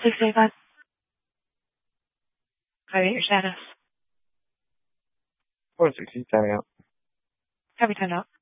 Please say that. Highlight your status. 460 timing out. Copy timed out.